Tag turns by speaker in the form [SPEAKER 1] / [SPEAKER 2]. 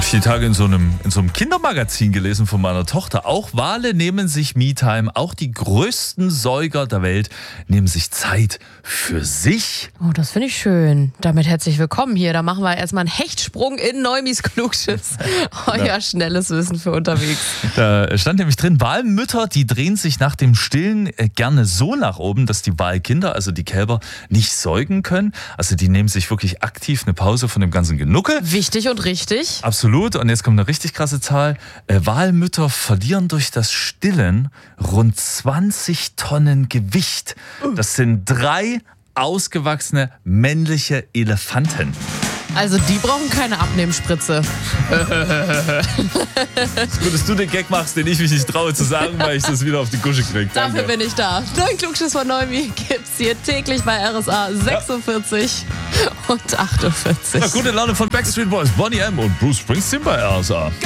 [SPEAKER 1] Ich die Tage in so einem Kindermagazin gelesen von meiner Tochter. Auch Wale nehmen sich Me-Time, auch die größten Säuger der Welt nehmen sich Zeit für sich.
[SPEAKER 2] Oh, das finde ich schön. Damit herzlich willkommen hier. Da machen wir erstmal einen Hechtsprung in Neumis Klugschiss. Euer schnelles Wissen für unterwegs.
[SPEAKER 1] Da stand nämlich drin, Walmütter, die drehen sich nach dem Stillen gerne so nach oben, dass die Walkinder, also die Kälber, nicht säugen können. Also die nehmen sich wirklich aktiv eine Pause von dem ganzen Genuckel.
[SPEAKER 2] Wichtig und richtig.
[SPEAKER 1] Absolut. Und jetzt kommt eine richtig krasse Zahl. Walmütter verlieren durch das Stillen rund 20 Tonnen Gewicht. Das sind 3 ausgewachsene männliche Elefanten.
[SPEAKER 2] Also die brauchen keine Abnehmspritze.
[SPEAKER 1] Gut, dass du den Gag machst, den ich mich nicht traue zu sagen, weil ich das wieder auf die Kusche kriege.
[SPEAKER 2] Dafür bin ich da. Neuen Klugschiss von Neumi gibt's hier täglich bei RSA 46 und 48.
[SPEAKER 1] Ja, gute Laune von Backstreet Boys, Bonnie M. und Bruce Springsteen bei RSA.